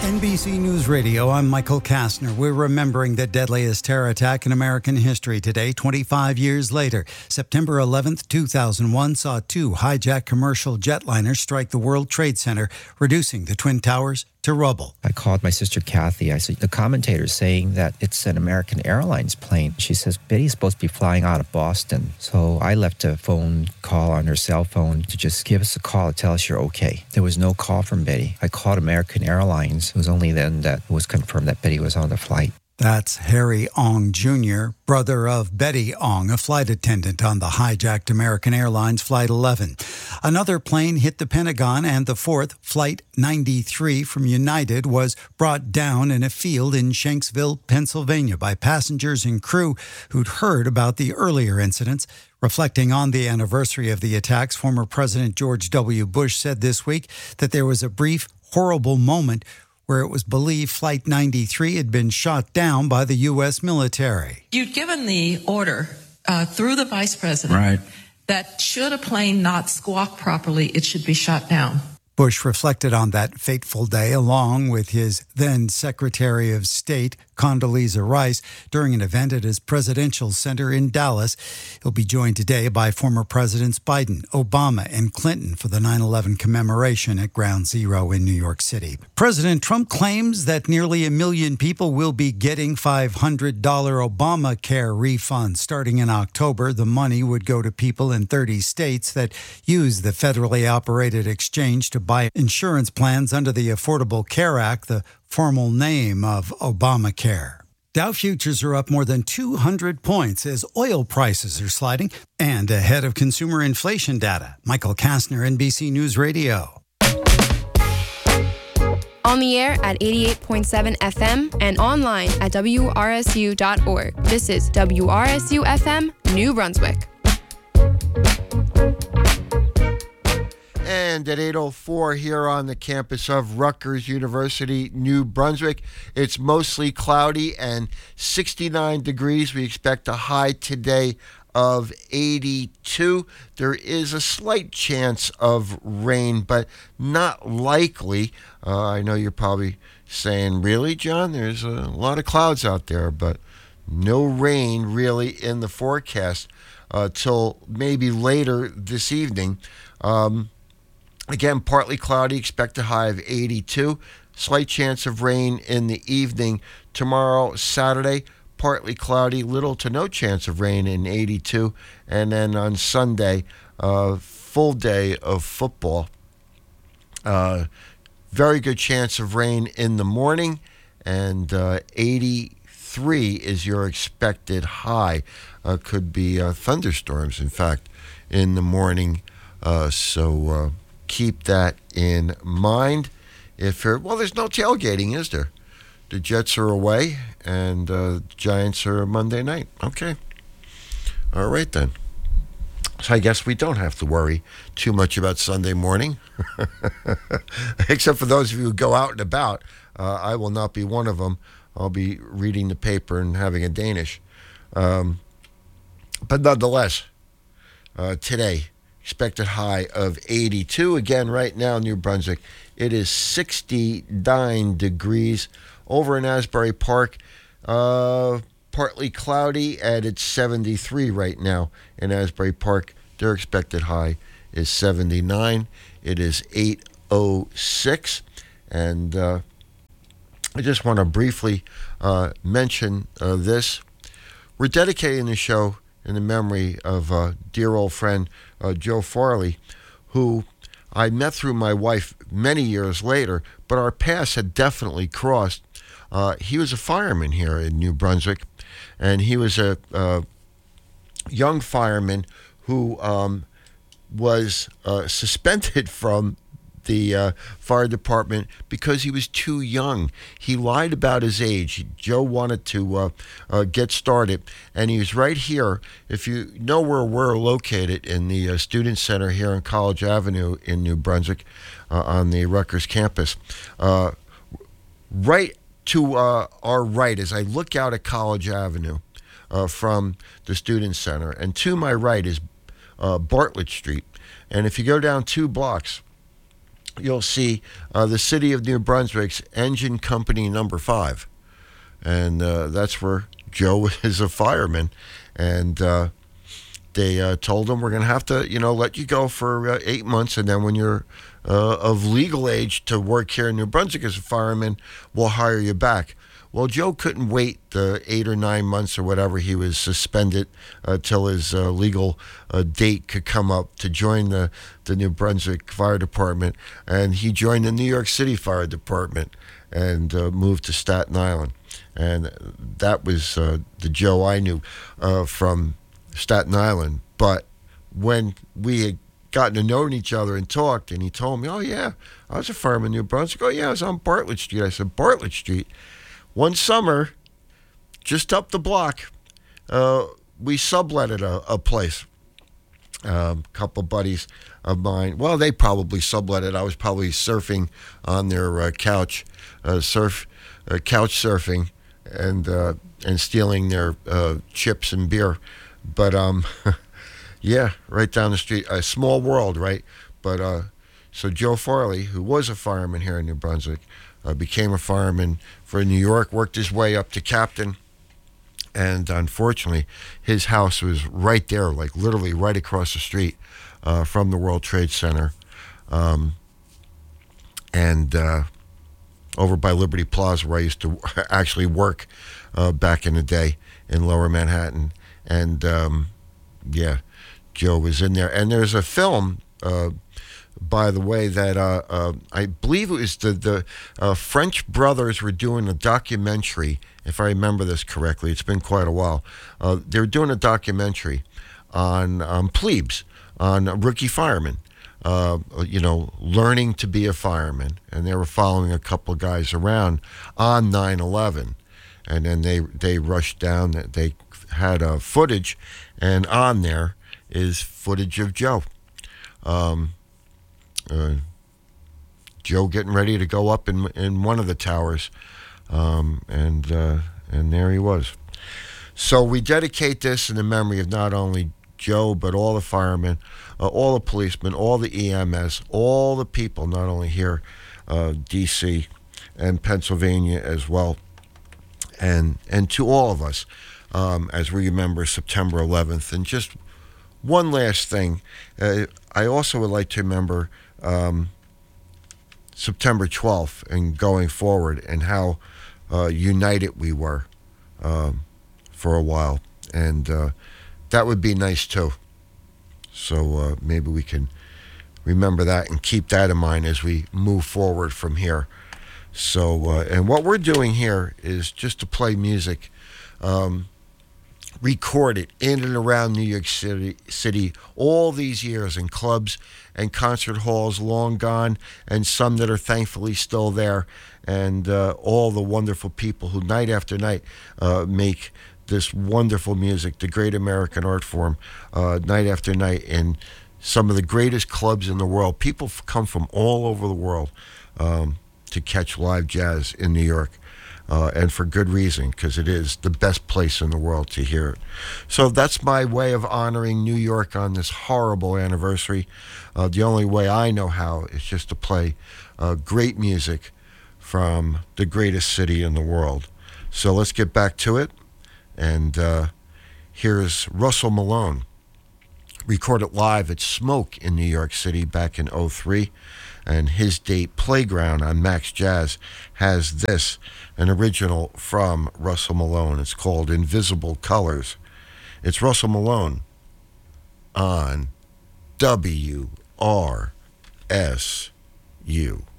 NBC News Radio, I'm Michael Kastner. We're remembering the deadliest terror attack in American history today, 25 years later. September 11th, 2001 saw two hijacked commercial jetliners strike the World Trade Center, reducing the Twin Towers to rubble. I called my sister Kathy. I said, the commentator's saying that it's an American Airlines plane. She says, Betty's supposed to be flying out of Boston. So I left a phone call on her cell phone to just give us a call to tell us you're okay. There was no call from Betty. I called American Airlines. It was only then that it was confirmed that Betty was on the flight. That's Harry Ong Jr., brother of Betty Ong, a flight attendant on the hijacked American Airlines Flight 11. Another plane hit the Pentagon, and the fourth, Flight 93 from United, was brought down in a field in Shanksville, Pennsylvania, by passengers and crew who'd heard about the earlier incidents. Reflecting on the anniversary of the attacks, former President George W. Bush said this week that there was a brief, horrible moment where it was believed Flight 93 had been shot down by the U.S. military. You'd given the order through the vice president that should a plane not squawk properly, it should be shot down. Bush reflected on that fateful day along with his then Secretary of State, Condoleezza Rice, during an event at his presidential center in Dallas. He'll be joined today by former Presidents Biden, Obama, and Clinton for the 9/11 commemoration at Ground Zero in New York City. President Trump claims that nearly 1 million people will be getting $500 Obamacare refunds starting in October. The money would go to people in 30 states that use the federally operated exchange to buy insurance plans under the Affordable Care Act, the formal name of Obamacare. Dow futures are up more than 200 points as oil prices are sliding and ahead of consumer inflation data. Michael Kastner, NBC News Radio. On the air at 88.7 FM and online at WRSU.org. This is WRSU FM, New Brunswick. And at 8:04 here on the campus of Rutgers University, New Brunswick, it's mostly cloudy and 69 degrees. We expect a high today of 82. There is a slight chance of rain, but not likely. I know you're probably saying, really, John? There's a lot of clouds out there, but no rain really in the forecast till maybe later this evening. Again, partly cloudy, expect a high of 82. Slight chance of rain in the evening. Tomorrow, Saturday, partly cloudy, little to no chance of rain in 82. And then on Sunday, full day of football. Very good chance of rain in the morning, and 83 is your expected high. Could be thunderstorms, in fact, in the morning. So keep that in mind. There's no tailgating, is there? The Jets are away, and the Giants are Monday night. Okay. All right, then. So I guess we don't have to worry too much about Sunday morning, except for those of you who go out and about. I will not be one of them. I'll be reading the paper and having a Danish. But nonetheless, today, expected high of 82. Again, right now, New Brunswick, it is 69 degrees. Over in Asbury Park, partly cloudy, and it's 73 right now in Asbury Park. Their expected high is 79. It is 8:06. And I just want to briefly mention this. We're dedicating the show in the memory of a dear old friend, Joe Farley, who I met through my wife many years later, but our paths had definitely crossed. He was a fireman here in New Brunswick, and he was a young fireman who was suspended from the fire department because he was too young. He lied about his age. Joe wanted to get started, and he was right here. If you know where we're located, in the Student Center here on College Avenue in New Brunswick, on the Rutgers campus, right to our right as I look out at College Avenue from the Student Center, and to my right is Bartlett Street. And if you go down 2 blocks, you'll see the City of New Brunswick's Engine Company Number 5. And that's where Joe is a fireman. And they told him, we're going to have to, let you go for 8 months. And then when you're of legal age to work here in New Brunswick as a fireman, we'll hire you back. Well, Joe couldn't wait the 8 or 9 months or whatever he was suspended till his legal date could come up to join the New Brunswick Fire Department. And he joined the New York City Fire Department and moved to Staten Island. And that was the Joe I knew from Staten Island. But when we had gotten to know each other and talked, and he told me, oh, yeah, I was a fireman in New Brunswick. Oh, yeah, I was on Bartlett Street. I said, Bartlett Street? One summer, just up the block, we subletted a place. A couple buddies of mine, well, they probably subletted. I was probably surfing on their couch, couch surfing, and stealing their chips and beer. But yeah, right down the street, a small world, right? But so Joe Farley, who was a fireman here in New Brunswick, became a fireman for New York, worked his way up to captain, and unfortunately, his house was right there, like literally right across the street from the World Trade Center, and over by Liberty Plaza, where I used to actually work back in the day in Lower Manhattan. And yeah, Joe was in there. And there's a film, by the way, that I believe it was the French brothers were doing a documentary, if I remember this correctly. It's been quite a while. They were doing a documentary on plebes, on rookie firemen, learning to be a fireman. And they were following a couple of guys around on 9/11. And then they rushed down. They had footage, and on there is footage of Joe. Joe getting ready to go up in one of the towers, and there he was. So we dedicate this in the memory of not only Joe, but all the firemen, all the policemen, all the EMS, all the people, not only here, D.C. and Pennsylvania as well, and to all of us as we remember September 11th. And just one last thing, I also would like to remember September 12th and going forward, and how united we were for a while. And that would be nice too. So maybe we can remember that and keep that in mind as we move forward from here. So, and what we're doing here is just to play music recorded in and around New York City all these years in clubs and concert halls long gone, and some that are thankfully still there, and all the wonderful people who night after night make this wonderful music, the great American art form, night after night, in some of the greatest clubs in the world. People come from all over the world to catch live jazz in New York. And for good reason, because it is the best place in the world to hear it. So that's my way of honoring New York on this horrible anniversary. The only way I know how is just to play great music from the greatest city in the world. So let's get back to it. And here's Russell Malone, recorded live at Smoke in New York City back in 2003. And his date, Playground, on Max Jazz, has this, an original from Russell Malone. It's called Invisible Colors. It's Russell Malone on WRSU.